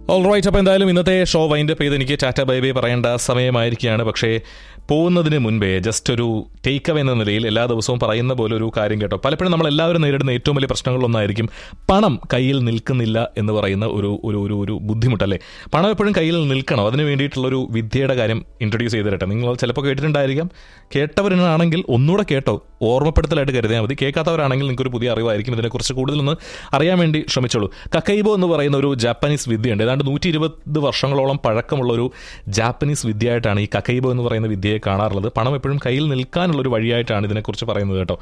Alright, അപ്പോൾ എന്തായാലും ഇന്നത്തെ ഷോ വൈൻഡ് അപ്പ് ചെയ്ത് എനിക്ക് ടാറ്റ ബൈ ബൈ പറയേണ്ട സമയമായിരിക്കുകയാണ്. പക്ഷേ പോകുന്നതിന് മുൻപേ ജസ്റ്റ് ഒരു ടേക്ക് അവേ എന്ന നിലയിൽ എല്ലാ ദിവസവും പറയുന്ന പോലെ ഒരു കാര്യം കേട്ടോ. പലപ്പോഴും നമ്മളെല്ലാവരും നേരിടുന്ന ഏറ്റവും വലിയ പ്രശ്നങ്ങളൊന്നായിരിക്കും പണം കയ്യിൽ നിൽക്കുന്നില്ല എന്ന് പറയുന്ന ഒരു ഒരു ഒരു ഒരു ബുദ്ധിമുട്ടല്ലേ. പണം എപ്പോഴും കയ്യിൽ നിൽക്കണം. അതിന് വേണ്ടിയിട്ടുള്ളൊരു വിദ്യയുടെ കാര്യം ഇൻട്രൊഡ്യൂസ് ചെയ്ത് തരട്ടെ. നിങ്ങൾ ചിലപ്പോൾ കേട്ടിട്ടുണ്ടായിരിക്കാം. കേട്ടവരാണെങ്കിൽ ഒന്നുകൂടെ കേട്ടോ, ഓർമ്മപ്പെടുത്തലായിട്ട് കരുതിയാൽ മതി. കേൾക്കാത്തവരാണെങ്കിൽ നിങ്ങൾക്കൊരു പുതിയ അറിവായിരിക്കും. ഇതിനെക്കുറിച്ച് കൂടുതലൊന്ന് അറിയാൻ വേണ്ടി ശ്രമിച്ചോളൂ. കക്കൈബോ എന്ന് പറയുന്ന ഒരു ജാപ്പനീസ് വിദ്യയുണ്ട്. ഏതാണ്ട് 120 വർഷങ്ങളോളം പഴക്കമുള്ളൊരു ജാപ്പനീസ് വിദ്യയായിട്ടാണ് ഈ കക്കൈബോ എന്ന് പറയുന്ന വിദ്യയെ കാണാറുള്ളത്. പണം എപ്പോഴും കയ്യിൽ നിൽക്കാനുള്ളൊരു വഴിയായിട്ടാണ് ഇതിനെക്കുറിച്ച് പറയുന്നത് കേട്ടോ.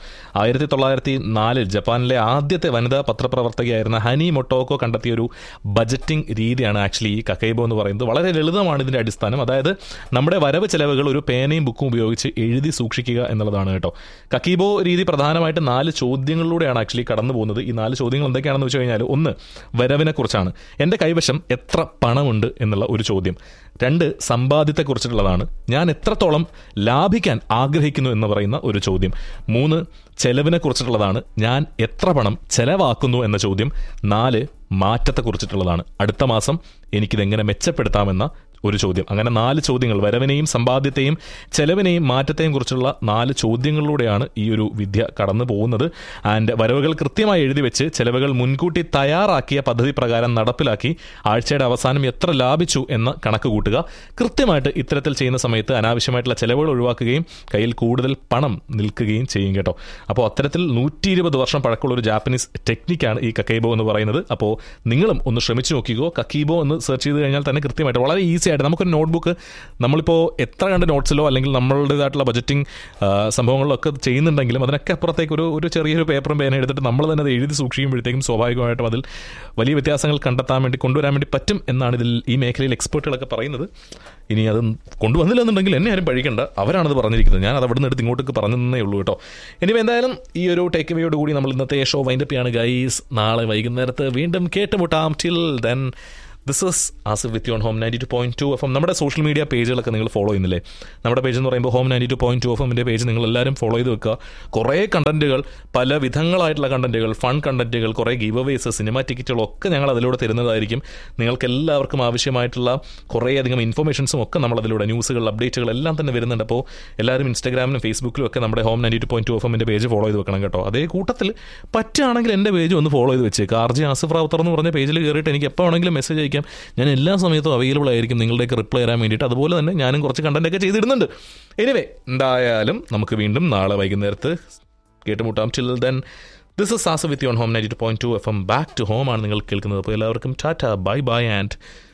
1904 ജപ്പാനിലെ ആദ്യത്തെ വനിതാ പത്രപ്രവർത്തകയായിരുന്ന ഹനി മൊട്ടോക്കോ കണ്ടെത്തിയ ഒരു ബജറ്റിംഗ് രീതിയാണ് ആക്ച്വലി ഈ കക്കൈബോ എന്ന് പറയുന്നത്. വളരെ ലളിതമാണ് ഇതിൻ്റെ അടിസ്ഥാനം. അതായത് നമ്മുടെ വരവ് ചെലവുകൾ ഒരു പേനയും ബുക്കും ഉപയോഗിച്ച് എഴുതി സൂക്ഷിക്കുക എന്നുള്ളതാണ് കേട്ടോ. കക്കൈബോ രീതി പ്രധാനമായിട്ട് 4 ചോദ്യങ്ങളിലൂടെയാണ് ആക്ച്വലി കടന്നു പോകുന്നത്. ഈ 4 ചോദ്യങ്ങൾ എന്തൊക്കെയാണെന്ന് വെച്ച് കഴിഞ്ഞാൽ, 1 വരവിനെ കുറിച്ചാണ്. എൻ്റെ കൈവശം എത്ര പണമുണ്ട് എന്നുള്ള ഒരു ചോദ്യം. 2 സമ്പാദ്യത്തെക്കുറിച്ചിട്ടുള്ളതാണ്. ഞാൻ എത്രത്തോളം ലാഭിക്കാൻ ആഗ്രഹിക്കുന്നു എന്ന് പറയുന്ന ഒരു ചോദ്യം. 3 ചെലവിനെ കുറിച്ചിട്ടുള്ളതാണ്. ഞാൻ എത്ര പണം ചെലവാക്കുന്നു എന്ന ചോദ്യം. 4 മാറ്റത്തെക്കുറിച്ചിട്ടുള്ളതാണ്. അടുത്ത മാസം എനിക്കിതെങ്ങനെ മെച്ചപ്പെടുത്താമെന്ന ഒരു ചോദ്യം. അങ്ങനെ 4 ചോദ്യങ്ങൾ, വരവിനെയും സമ്പാദ്യത്തെയും ചെലവിനെയും മാറ്റത്തെയും കുറിച്ചുള്ള 4 ചോദ്യങ്ങളിലൂടെയാണ് ഈ ഒരു വിദ്യ കടന്നു പോകുന്നത്. ആൻഡ് വരവുകൾ കൃത്യമായി എഴുതി വെച്ച് ചെലവുകൾ മുൻകൂട്ടി തയ്യാറാക്കിയ പദ്ധതി പ്രകാരം നടപ്പിലാക്കി ആഴ്ചയുടെ അവസാനം എത്ര ലാഭിച്ചു എന്ന കണക്ക് കൂട്ടുക. കൃത്യമായിട്ട് ഇത്തരത്തിൽ ചെയ്യുന്ന സമയത്ത് അനാവശ്യമായിട്ടുള്ള ചെലവുകൾ ഒഴിവാക്കുകയും കയ്യിൽ കൂടുതൽ പണം നിൽക്കുകയും ചെയ്യും കേട്ടോ. അപ്പോൾ അത്തരത്തിൽ 120 വർഷം പഴക്കമുള്ള ഒരു ജാപ്പനീസ് ടെക്നിക്കാണ് ഈ കക്കൈബോ എന്ന് പറയുന്നത്. അപ്പോൾ നിങ്ങളും ഒന്ന് ശ്രമിച്ചു നോക്കിക്കോ. കക്കൈബോ എന്ന് സെർച്ച് ചെയ്ത് കഴിഞ്ഞാൽ തന്നെ കൃത്യമായിട്ട് വളരെ ഈസി ആയിട്ട് നമുക്കൊരു നോട്ട്ബുക്ക്, നമ്മളിപ്പോൾ എത്ര കണ്ട് നോട്ട്സിലോ അല്ലെങ്കിൽ നമ്മളുടേതായിട്ടുള്ള ബജറ്റിംഗ് സംഭവങ്ങളിലൊക്കെ ചെയ്യുന്നുണ്ടെങ്കിലും അതിനൊക്കെ അപ്പുറത്തേക്ക് ഒരു ചെറിയൊരു പേപ്പറും പേന എടുത്തിട്ട് നമ്മൾ തന്നെ അത് എഴുതി സൂക്ഷിക്കുമ്പോഴത്തേക്കും സ്വാഭാവികമായിട്ടും അതിൽ വലിയ വ്യത്യാസങ്ങൾ കണ്ടെത്താൻ വേണ്ടി കൊണ്ടുവരാൻ വേണ്ടി പറ്റും എന്നാണ് ഇതിൽ ഈ മേഖലയിൽ എക്സ്പേർട്ടുകളൊക്കെ പറയുന്നത്. ഇനി അത് കൊണ്ടുവന്നില്ലെന്നുണ്ടെങ്കിൽ എന്നെ ആരും പഴിക്കണ്ട, അവരാണത് പറഞ്ഞിരിക്കുന്നത്. ഞാൻ അത് അവിടെ നിന്ന് എടുത്ത് ഇങ്ങോട്ടേക്ക് പറഞ്ഞതേ ഉള്ളൂ കേട്ടോ. ഇനി എന്തായാലും ഈ ഒരു ടേക്ക് അവേയോട് കൂടി നമ്മൾ ഇന്നത്തെ ഷോ വൈൻഡപ്പ് ചെയ്യാണ് ഗൈസ്. നാളെ വൈകുന്നേരത്ത് വീണ്ടും കേട്ടുമുട്ടാം. Till then this is Asif with you on home 92.2 FM. നമ്മുടെ സോഷ്യൽ മീഡിയ പേജുകളൊക്കെ നിങ്ങൾ ഫോളോ ചെയ്യുന്നില്ലേ? നമ്മുടെ പേജ് എന്ന് പറയുമ്പോൾ ഹോം 92.2 FMൻ്റെ പേജ് നിങ്ങൾ എല്ലാവരും ഫോളോ ചെയ്ത് വെക്കുക. കുറേ കണ്ടന്റുകൾ, പല വിധങ്ങളായിട്ടുള്ള കണ്ടന്റുകൾ, ഫൺ കണ്ടന്റുകൾ, കുറേ ഗീവ് അവേസ്, സിനിമ ടിക്കറ്റുകളൊക്കെ ഞങ്ങൾ അതിലൂടെ തരുന്നതായിരിക്കും. നിങ്ങൾക്ക് എല്ലാവർക്കും ആവശ്യമായിട്ടുള്ള കുറേയധികം ഇൻഫർമേഷൻസും ഒക്കെ നമ്മളതിലൂടെ, ന്യൂസുകൾ, അപ്ഡേറ്റുകൾ എല്ലാം തന്നെ വരുന്നുണ്ട്. അപ്പോൾ എല്ലാവരും ഇൻസ്റ്റാഗ്രാമിലും ഫേസ്ബുക്കിലും ഒക്കെ നമ്മുടെ ഹോം 92.2 FMൻ്റെ പേജ് ഫോളോ ചെയ്ത് വെക്കണം കേട്ടോ. അതേ കൂട്ടത്തിൽ പറ്റുകയാണെങ്കിൽ എൻ്റെ പേജ് ഒന്ന് ഫോളോ ചെയ്ത് വെച്ചേക്കുക. ആർജി ആസിഫ് റാവുത്തർ എന്ന് പറഞ്ഞ പേജിൽ കയറിയിട്ട് എനിക്ക് എപ്പോൾ വേണമെങ്കിലും മെസ്സേജ് അയക്കാം. ഞാൻ എല്ലാ സമയത്തും അവൈലബിൾ ആയിരിക്കും നിങ്ങളുടെയൊക്കെ റിപ്ലൈ തരാൻ വേണ്ടിയിട്ട്. അതുപോലെ തന്നെ ഞാനും കുറച്ച് കണ്ടന്റൊക്കെ ചെയ്തിടുന്നുണ്ട്. എനിവേ, എന്തായാലും നമുക്ക് വീണ്ടും നാളെ വൈകുന്നേരത്ത് കേട്ടുമുട്ടാം. Till then this is Asif with you on home 92.2 FM. Back to home ആണ് നിങ്ങൾ കേൾക്കുന്നത്. അപ്പോൾ എല്ലാവർക്കും ടാറ്റ, ബൈ ബൈ ആൻഡ്